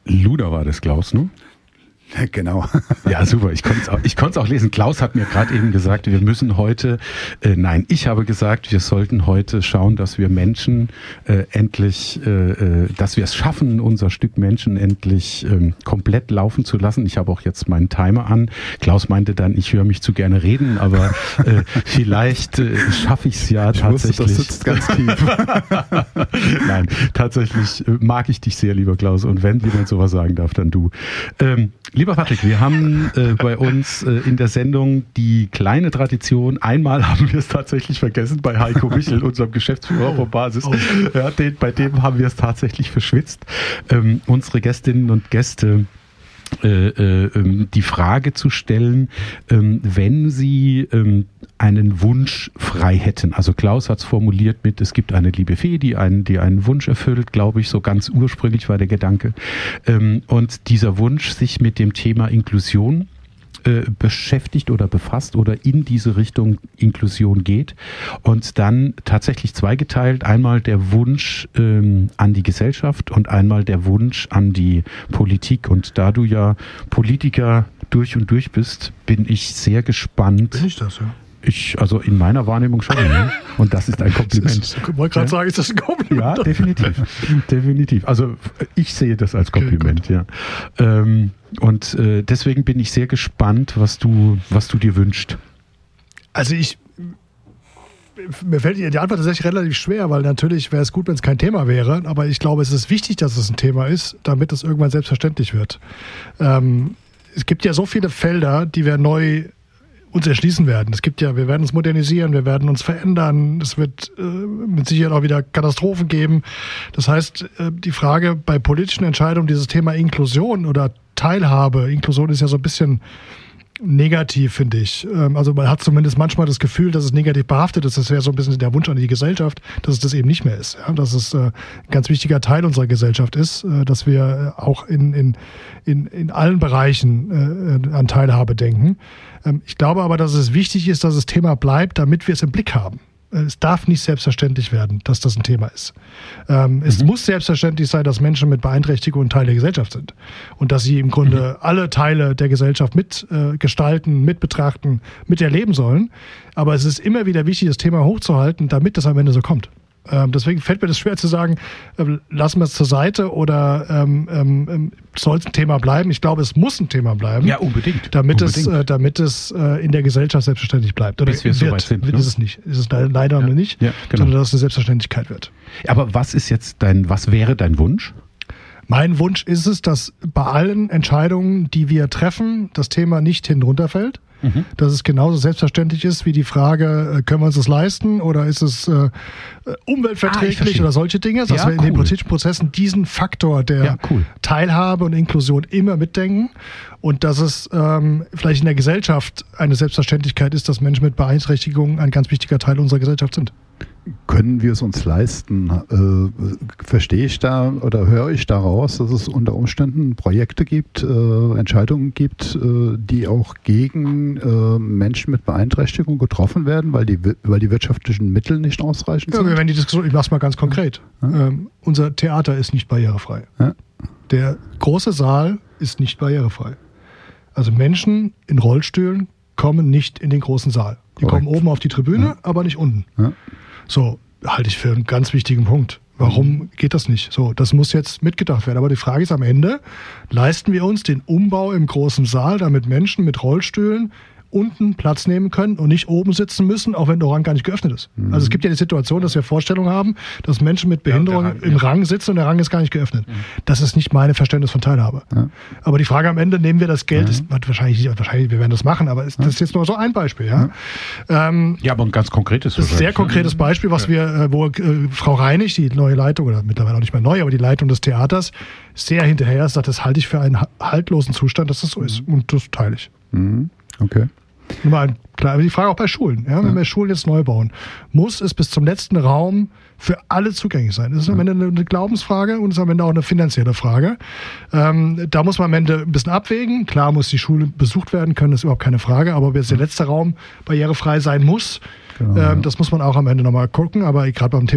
Luna war das, Klaus, ne? Genau. Ja, super. Ich konnte es auch lesen. Klaus hat mir gerade eben gesagt, wir müssen heute, ich habe gesagt, wir sollten heute schauen, dass wir Menschen endlich, dass wir es schaffen, unser Stück Menschen endlich komplett laufen zu lassen. Ich habe auch jetzt meinen Timer an. Klaus meinte dann, ich höre mich zu gerne reden, aber vielleicht schaffe ich es ja tatsächlich. Das sitzt ganz tief. Nein, tatsächlich mag ich dich sehr, lieber Klaus. Und wenn jemand sowas sagen darf, dann du. Lieber Patrick, wir haben bei uns in der Sendung die kleine Tradition, einmal haben wir es tatsächlich vergessen bei Heiko Michel, unserem Geschäftsführer von Basis. Ja, bei dem haben wir es tatsächlich verschwitzt. Unsere Gästinnen und Gäste die Frage zu stellen, wenn sie einen Wunsch frei hätten. Also Klaus hat es formuliert mit, es gibt eine liebe Fee, die einen Wunsch erfüllt, glaube ich, so ganz ursprünglich war der Gedanke. Und dieser Wunsch sich mit dem Thema Inklusion beschäftigt oder befasst oder in diese Richtung Inklusion geht und dann tatsächlich zweigeteilt, einmal der Wunsch an die Gesellschaft und einmal der Wunsch an die Politik. Und da du ja Politiker durch und durch bist, bin ich sehr gespannt. Bin ich das, ja? Also in meiner Wahrnehmung schon. Ne? Und das ist ein Kompliment. Ich wollte gerade sagen, ist das ein Kompliment? Ja, definitiv. Also ich sehe das als Kompliment, ja. Und deswegen bin ich sehr gespannt, was du dir wünschst. Also mir fällt die Antwort tatsächlich relativ schwer, weil natürlich wäre es gut, wenn es kein Thema wäre, aber ich glaube, es ist wichtig, dass es ein Thema ist, damit es irgendwann selbstverständlich wird. Es gibt ja so viele Felder, die wir neu uns erschließen werden. Wir werden uns modernisieren, wir werden uns verändern, es wird mit Sicherheit auch wieder Katastrophen geben. Das heißt, die Frage bei politischen Entscheidungen, dieses Thema Inklusion oder Teilhabe, Inklusion ist ja so ein bisschen negativ, finde ich. Also man hat zumindest manchmal das Gefühl, dass es negativ behaftet ist. Das wäre so ein bisschen der Wunsch an die Gesellschaft, dass es das eben nicht mehr ist. Ja? Dass es ein ganz wichtiger Teil unserer Gesellschaft ist, dass wir auch in allen Bereichen an Teilhabe denken. Ich glaube aber, dass es wichtig ist, dass das Thema bleibt, damit wir es im Blick haben. Es darf nicht selbstverständlich werden, dass das ein Thema ist. Es muss selbstverständlich sein, dass Menschen mit Beeinträchtigungen Teil der Gesellschaft sind und dass sie im Grunde alle Teile der Gesellschaft mitgestalten, mitbetrachten, miterleben sollen. Aber es ist immer wieder wichtig, das Thema hochzuhalten, damit das am Ende so kommt. Deswegen fällt mir das schwer zu sagen, lassen wir es zur Seite oder soll es ein Thema bleiben. Ich glaube, es muss ein Thema bleiben. Ja, unbedingt. Damit es in der Gesellschaft selbstverständlich bleibt. Oder bis wir soweit sind. Ist es nicht. Ist es leider noch nicht, sondern dass es eine Selbstverständlichkeit wird. Aber was wäre dein Wunsch? Mein Wunsch ist es, dass bei allen Entscheidungen, die wir treffen, das Thema nicht hin runterfällt. Dass es genauso selbstverständlich ist wie die Frage, können wir uns das leisten oder ist es umweltverträglich oder solche Dinge, dass wir in den politischen Prozessen diesen Faktor der Teilhabe und Inklusion immer mitdenken und dass es vielleicht in der Gesellschaft eine Selbstverständlichkeit ist, dass Menschen mit Beeinträchtigungen ein ganz wichtiger Teil unserer Gesellschaft sind. Können wir es uns leisten? Verstehe ich da oder höre ich daraus, dass es unter Umständen Projekte gibt, Entscheidungen gibt, die auch gegen Menschen mit Beeinträchtigung getroffen werden, weil die wirtschaftlichen Mittel nicht ausreichend sind? Ja, ich mache es mal ganz konkret. Ja. Unser Theater ist nicht barrierefrei. Ja. Der große Saal ist nicht barrierefrei. Also Menschen in Rollstühlen kommen nicht in den großen Saal. Die kommen oben auf die Tribüne, aber nicht unten. Ja. So, halte ich für einen ganz wichtigen Punkt. Warum geht das nicht? So, das muss jetzt mitgedacht werden. Aber die Frage ist am Ende, leisten wir uns den Umbau im großen Saal, damit Menschen mit Rollstühlen unten Platz nehmen können und nicht oben sitzen müssen, auch wenn der Rang gar nicht geöffnet ist. Also es gibt ja die Situation, dass wir Vorstellungen haben, dass Menschen mit Behinderung im Rang sitzen und der Rang ist gar nicht geöffnet. Das ist nicht mein Verständnis von Teilhabe. Ja. Aber die Frage am Ende, nehmen wir das Geld, ist wahrscheinlich, wir werden das machen, aber das ist jetzt nur so ein Beispiel. Ja, aber ein ganz konkretes. Das ist ein sehr konkretes Beispiel, was wo Frau Reinig, die neue Leitung, oder mittlerweile auch nicht mehr neu, aber die Leitung des Theaters, sehr hinterher ist, sagt, das halte ich für einen haltlosen Zustand, dass das so ist. Und das teile ich. Okay. Klar, die Frage auch bei Schulen. Ja, wenn wir Schulen jetzt neu bauen, muss es bis zum letzten Raum für alle zugänglich sein. Das ist am Ende eine Glaubensfrage und ist am Ende auch eine finanzielle Frage. Da muss man am Ende ein bisschen abwägen. Klar muss die Schule besucht werden können, das ist überhaupt keine Frage. Aber ob jetzt der letzte Raum barrierefrei sein muss, das muss man auch am Ende nochmal gucken. Aber gerade beim Thema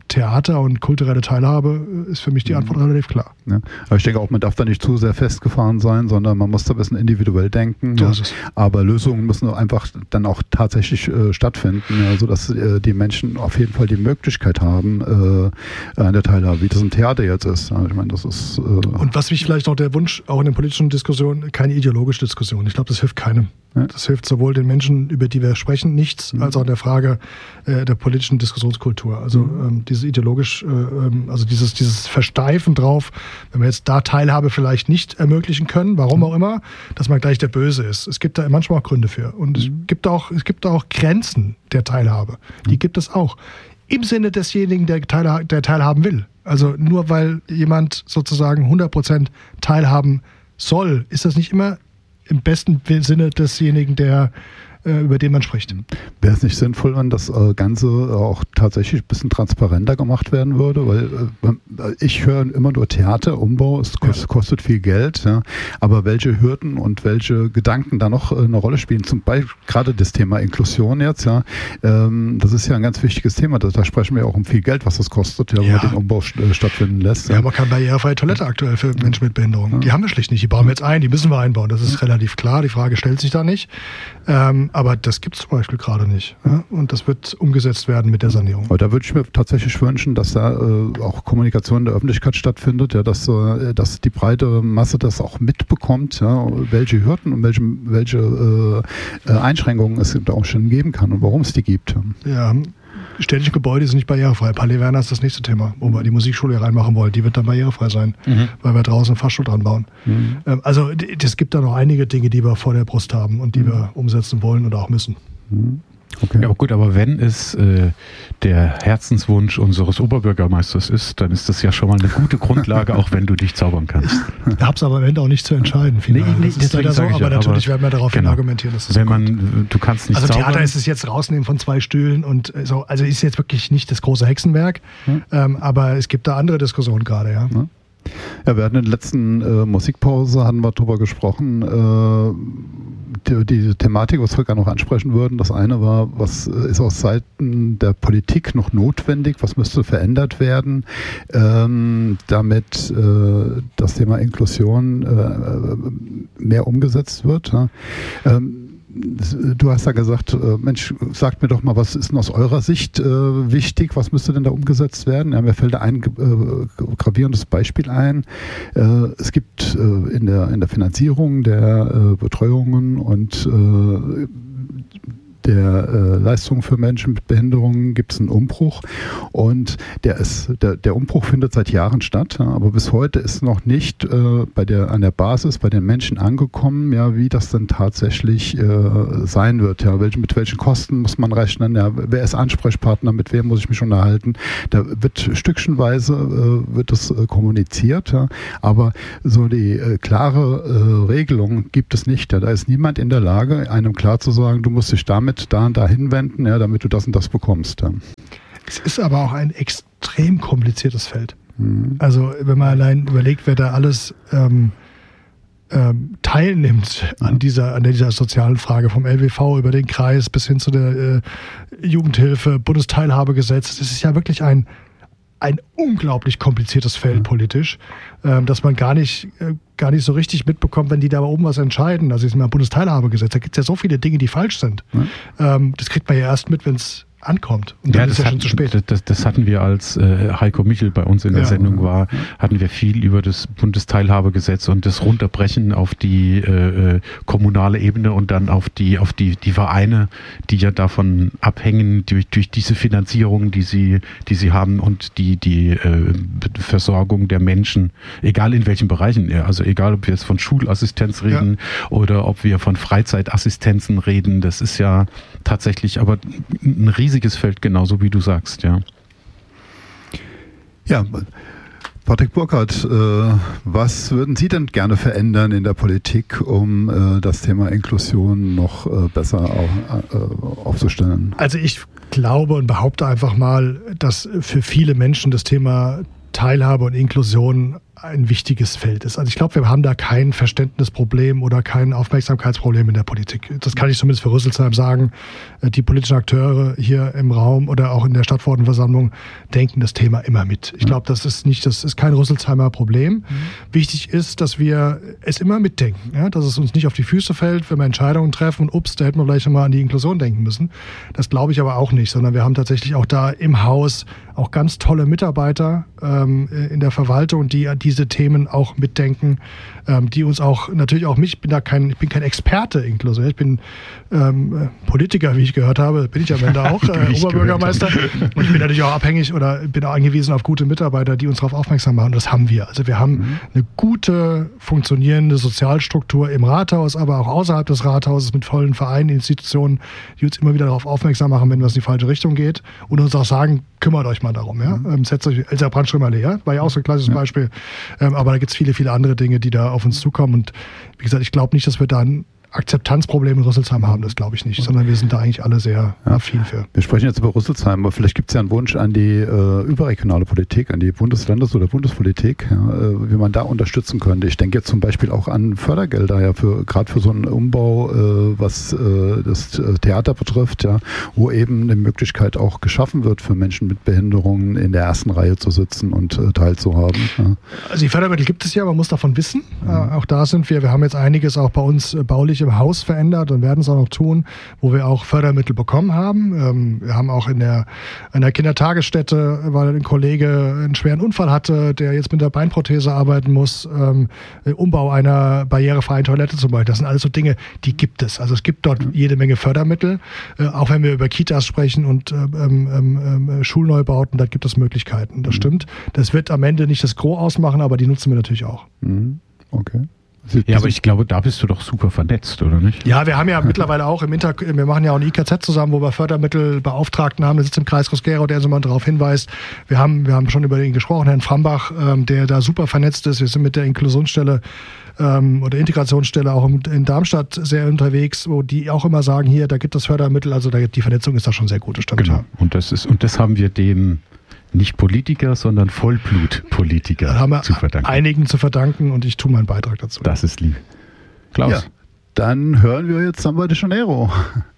Theater und kulturelle Teilhabe ist für mich die Antwort relativ klar. Ja. Aber ich denke auch, man darf da nicht zu sehr festgefahren sein, sondern man muss da ein bisschen individuell denken. Ja. Aber Lösungen müssen einfach dann auch tatsächlich stattfinden, ja, sodass die Menschen auf jeden Fall die Möglichkeit haben, an der Teilhabe, wie das im Theater jetzt ist. Ja, ich meine, das ist... Und was mich vielleicht noch der Wunsch, auch in den politischen Diskussionen, keine ideologische Diskussion. Ich glaube, das hilft keinem. Ja. Das hilft sowohl den Menschen, über die wir sprechen, nichts, als auch in der Frage der politischen Diskussionskultur. Also dieses ideologisch, also dieses Versteifen drauf, wenn wir jetzt da Teilhabe vielleicht nicht ermöglichen können, warum auch immer, dass man gleich der Böse ist. Es gibt da manchmal auch Gründe für. Und es gibt auch Grenzen der Teilhabe. Die gibt es auch. Im Sinne desjenigen, der teilhaben will. Also nur weil jemand sozusagen 100% teilhaben soll, ist das nicht immer im besten Sinne desjenigen, über den man spricht. Wäre es nicht sinnvoll, wenn das Ganze auch tatsächlich ein bisschen transparenter gemacht werden würde? Weil ich höre immer nur Theaterumbau, es kostet viel Geld, ja, aber welche Hürden und welche Gedanken da noch eine Rolle spielen, zum Beispiel gerade das Thema Inklusion jetzt, ja, das ist ja ein ganz wichtiges Thema, da sprechen wir auch um viel Geld, was das kostet, wenn man den Umbau stattfinden lässt. Wir haben auch keine barrierefreie Toilette aktuell für Menschen mit Behinderung. Ja. Die haben wir schlicht nicht, die bauen wir jetzt ein, die müssen wir einbauen, das ist relativ klar, die Frage stellt sich da nicht. Aber das gibt es zum Beispiel gerade nicht. Ja? Und das wird umgesetzt werden mit der Sanierung. Aber da würde ich mir tatsächlich wünschen, dass da auch Kommunikation in der Öffentlichkeit stattfindet, ja, dass die breite Masse das auch mitbekommt, ja, welche Hürden und welche Einschränkungen es unter Umständen geben kann und warum es die gibt. Ja. Städtische Gebäude sind nicht barrierefrei. Palais Werner ist das nächste Thema, wo wir die Musikschule reinmachen wollen. Die wird dann barrierefrei sein, weil wir draußen einen Fahrstuhl dran bauen. Also es gibt da noch einige Dinge, die wir vor der Brust haben und die wir umsetzen wollen oder auch müssen. Okay. Ja, gut, aber wenn es der Herzenswunsch unseres Oberbürgermeisters ist, dann ist das ja schon mal eine gute Grundlage, auch wenn du dich zaubern kannst. Ich habe es aber am Ende auch nicht zu entscheiden. Nee, das ist wieder so, aber natürlich werden wir darauf argumentieren, dass das du kannst nicht zaubern. Theater ist es jetzt rausnehmen von 2 Stühlen und so, also ist jetzt wirklich nicht das große Hexenwerk, aber es gibt da andere Diskussionen gerade, ja. Ja, wir hatten in der letzten Musikpause, hatten wir darüber gesprochen, die Thematik, was wir gar noch ansprechen würden. Das eine war, was ist aus Seiten der Politik noch notwendig, was müsste verändert werden, damit das Thema Inklusion mehr umgesetzt wird. Ja. Du hast ja gesagt, Mensch, sagt mir doch mal, was ist denn aus eurer Sicht wichtig? Was müsste denn da umgesetzt werden? Ja, mir fällt da ein gravierendes Beispiel ein. Es gibt in der Finanzierung der Betreuungen und der Leistungen für Menschen mit Behinderungen gibt es einen Umbruch und der Umbruch findet seit Jahren statt, aber bis heute ist noch nicht an der Basis bei den Menschen angekommen, ja, wie das dann tatsächlich sein wird. Ja, mit welchen Kosten muss man rechnen? Ja, wer ist Ansprechpartner? Mit wem muss ich mich unterhalten? Da wird stückchenweise wird das kommuniziert, ja, aber so die klare Regelung gibt es nicht. Ja, da ist niemand in der Lage, einem klar zu sagen, du musst dich damit da und da hinwenden, ja, damit du das und das bekommst. Ja. Es ist aber auch ein extrem kompliziertes Feld. Also wenn man allein überlegt, wer da alles teilnimmt an dieser sozialen Frage, vom LWV über den Kreis bis hin zu der Jugendhilfe, Bundesteilhabegesetz, das ist ja wirklich ein unglaublich kompliziertes Feld politisch, dass man gar nicht so richtig mitbekommt, wenn die da oben was entscheiden. Also ist mal Bundesteilhabegesetz, da gibt es ja so viele Dinge, die falsch sind. Das kriegt man ja erst mit, wenn es ankommt. Und dann ist ja schon zu spät. Das hatten wir, als Heiko Michel bei uns in der Sendung war, hatten wir viel über das Bundesteilhabegesetz und das Runterbrechen auf die kommunale Ebene und dann auf die Vereine, die ja davon abhängen durch diese Finanzierung, die sie haben und die Versorgung der Menschen, egal in welchen Bereichen, also egal, ob wir jetzt von Schulassistenz reden oder ob wir von Freizeitassistenzen reden, das ist ja tatsächlich aber ein riesiges Feld, genauso wie du sagst, ja. Ja, Patrick Burkhardt, was würden Sie denn gerne verändern in der Politik, um das Thema Inklusion noch besser aufzustellen? Also ich glaube und behaupte einfach mal, dass für viele Menschen das Thema Teilhabe und Inklusion ein wichtiges Feld ist. Also ich glaube, wir haben da kein Verständnisproblem oder kein Aufmerksamkeitsproblem in der Politik. Das kann ich zumindest für Rüsselsheim sagen. Die politischen Akteure hier im Raum oder auch in der Stadtverordnetenversammlung denken das Thema immer mit. Ich glaube, das ist kein Rüsselsheimer Problem. Wichtig ist, dass wir es immer mitdenken, ja? Dass es uns nicht auf die Füße fällt, wenn wir Entscheidungen treffen und ups, da hätten wir vielleicht mal an die Inklusion denken müssen. Das glaube ich aber auch nicht, sondern wir haben tatsächlich auch da im Haus auch ganz tolle Mitarbeiter in der Verwaltung, die diese Themen auch mitdenken, die uns auch natürlich auch ich bin kein Experte Inklusion, ich bin Politiker, wie ich gehört habe, bin ich am Ende auch Oberbürgermeister und ich bin natürlich auch abhängig oder bin auch angewiesen auf gute Mitarbeiter, die uns darauf aufmerksam machen. Das haben wir. Also wir haben eine gute, funktionierende Sozialstruktur im Rathaus, aber auch außerhalb des Rathauses mit vollen Vereinen, Institutionen, die uns immer wieder darauf aufmerksam machen, wenn was in die falsche Richtung geht und uns auch sagen, kümmert euch mal darum. Ja? Setzt euch, Elsa Brandströmerle, ja? War ja auch so ein klassisches Beispiel. Aber da gibt es viele, viele andere Dinge, die da auf uns zukommen. Und wie gesagt, ich glaube nicht, dass wir da ein Akzeptanzproblem in Rüsselsheim haben, das glaube ich nicht, sondern wir sind da eigentlich alle sehr affin für. Wir sprechen jetzt über Rüsselsheim, aber vielleicht gibt es ja einen Wunsch an die überregionale Politik, an die Bundeslandes- oder Bundespolitik, wie man da unterstützen könnte. Ich denke jetzt zum Beispiel auch an Fördergelder, ja, gerade für so einen Umbau, was das Theater betrifft, ja, wo eben eine Möglichkeit auch geschaffen wird für Menschen mit Behinderungen in der ersten Reihe zu sitzen und teilzuhaben. Ja. Also die Fördermittel gibt es ja, man muss davon wissen. Auch da sind wir haben jetzt einiges auch bei uns baulich im Haus verändert und werden es auch noch tun, wo wir auch Fördermittel bekommen haben. Wir haben auch in einer Kindertagesstätte, weil ein Kollege einen schweren Unfall hatte, der jetzt mit der Beinprothese arbeiten muss, Umbau einer barrierefreien Toilette zum Beispiel. Das sind alles so Dinge, die gibt es. Also es gibt dort jede Menge Fördermittel. Auch wenn wir über Kitas sprechen und Schulneubauten, da gibt es Möglichkeiten. Das stimmt. Das wird am Ende nicht das Gros ausmachen, aber die nutzen wir natürlich auch. Okay. Ja, aber ich glaube, da bist du doch super vernetzt, oder nicht? Ja, wir haben ja mittlerweile auch wir machen ja auch ein IKZ zusammen, wo wir Fördermittelbeauftragten haben, der sitzt im Kreis Groß-Gerau, der uns immer darauf hinweist. Wir haben schon über ihn gesprochen, Herrn Frambach, der da super vernetzt ist. Wir sind mit der Inklusionsstelle oder Integrationsstelle auch in Darmstadt sehr unterwegs, wo die auch immer sagen, hier, da gibt es Fördermittel, also die Vernetzung ist da schon sehr gut, das stimmt. Genau. Und das haben wir dem nicht Politiker, sondern Vollblutpolitiker haben wir zu verdanken. Einigen zu verdanken und ich tue meinen Beitrag dazu. Das ist lieb. Klaus. Ja, dann hören wir jetzt Samba de Janeiro.